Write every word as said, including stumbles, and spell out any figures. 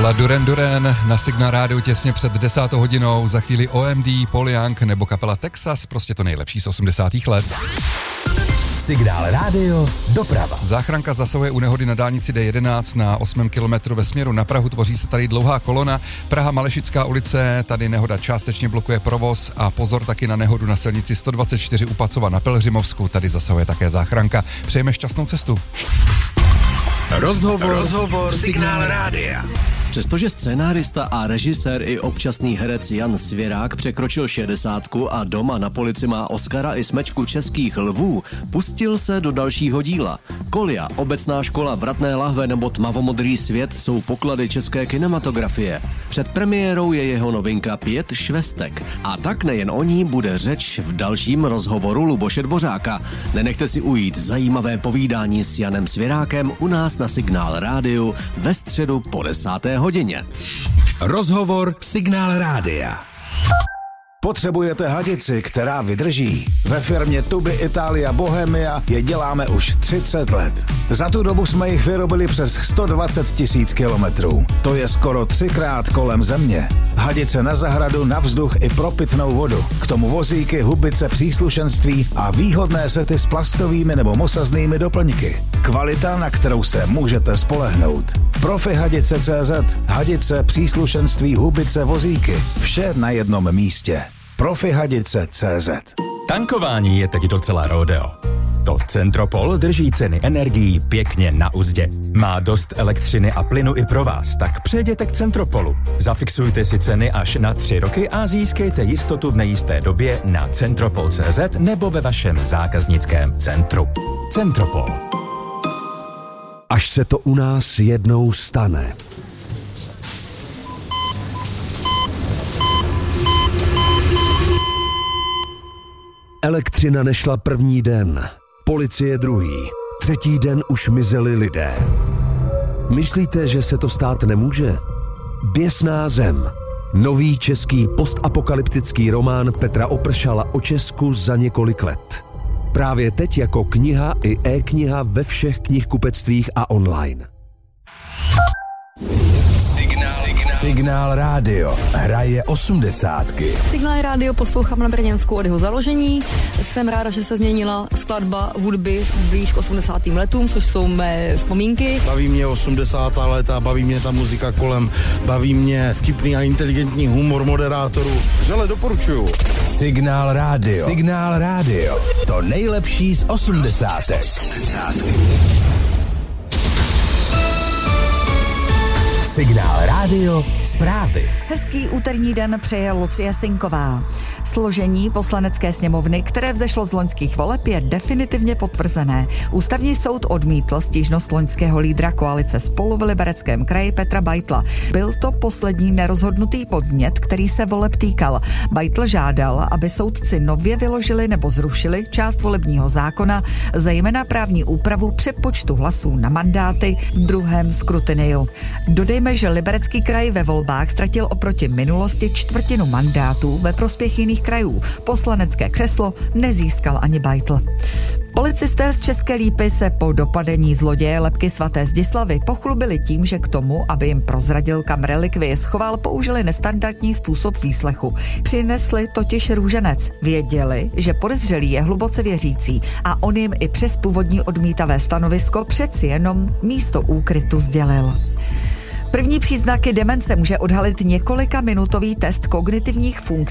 La Duran Duran na Signál rádiu těsně před desátou hodinou, za chvíli O M D, Paul Young nebo kapela Texas, prostě to nejlepší z osmdesátých let. Signál rádio, doprava. Záchranka zasahuje u nehody na dálnici D jedenáct na osmém kilometru ve směru na Prahu, tvoří se tady dlouhá kolona. Praha Malešická ulice, tady nehoda částečně blokuje provoz a pozor taky na nehodu na silnici sto dvacet čtyři u Pacova na Pelhřimovsku, tady zasahuje také záchranka. Přejeme šťastnou cestu. Rozhovor, Rozhovor Signál rádia. Přestože scénárista a režisér i občasný herec Jan Svěrák překročil šedesátku a doma na polici má Oscara i smečku českých lvů, pustil se do dalšího díla. Kolia, obecná škola Vratné lahve nebo Tmavomodrý svět jsou poklady české kinematografie. Před premiérou je jeho novinka Pět švestek. A tak nejen o ní bude řeč v dalším rozhovoru Luboše Dvořáka. Nenechte si ujít zajímavé povídání s Janem Svěrákem u nás na Signál rádiu ve středu po desáté hodině. Rozhovor Signál rádia. Potřebujete hadici, která vydrží? Ve firmě Tuby Italia Bohemia je děláme už třicet let. Za tu dobu jsme jich vyrobili přes sto dvacet tisíc kilometrů. To je skoro třikrát kolem země. Hadice na zahradu, na vzduch i pro pitnou vodu. K tomu vozíky, hubice, příslušenství a výhodné sety s plastovými nebo mosaznými doplňky. Kvalita, na kterou se můžete spolehnout. Profi Hadice tečka cé zet. Hadice, příslušenství, hubice, vozíky. Vše na jednom místě. Profi Hadice tečka cé zet. Tankování je teď docela rodeo. To Centropol drží ceny energií pěkně na uzdě. Má dost elektřiny a plynu i pro vás, tak přejděte k Centropolu. Zafixujte si ceny až na tři roky a získejte jistotu v nejisté době na centropol tečka cé zet nebo ve vašem zákaznickém centru. Centropol. Až se to u nás jednou stane. Elektřina nešla první den, policie druhý, třetí den už mizeli lidé. Myslíte, že se to stát nemůže? Běsná zem. Nový český postapokalyptický román Petra Opršala o Česku za několik let. Právě teď jako kniha i e-kniha ve všech knihkupectvích a online. Signál, signál. Signál rádio hraje osmdesátky. Signál rádio poslouchám na Brněnsku od jeho založení. Jsem ráda, že se změnila skladba hudby blíž k osmdesátým letům, což jsou mé vzpomínky. Baví mě osmdesátá léta, baví mě ta muzika kolem, baví mě vtipný a inteligentní humor moderátorů. Vřele doporučuju. Signál rádio. Signál rádio. To nejlepší z osmdesátek. Signál rádio, zprávy. Hezký úterní den přeje Lucie Sinková. Složení poslanecké sněmovny, které vzešlo z loňských voleb, je definitivně potvrzené. Ústavní soud odmítl stížnost loňského lídra koalice Spolu v Libereckém kraji Petra Beitla. Byl to poslední nerozhodnutý podnět, který se voleb týkal. Beitl žádal, aby soudci nově vyložili nebo zrušili část volebního zákona, zejména právní úpravu přepočtu hlasů na mandáty v druhém skrutiniu. Dodejme, že Liberecký kraj ve volbách ztratil oproti minulosti čtvrtinu mandátů ve prospěch jiných krajů. Poslanecké křeslo nezískal ani Beitl. Policisté z České Lípy se po dopadení zloděje lebky svaté Zdislavy pochlubili tím, že k tomu, aby jim prozradil, kam relikvie schoval, použili nestandardní způsob výslechu. Přinesli totiž růženec. Věděli, že podezřelý je hluboce věřící a on jim i přes původní odmítavé stanovisko přeci jenom místo úkrytu sdělil. První příznaky demence může odhalit několika minutový test kognitivních funkcí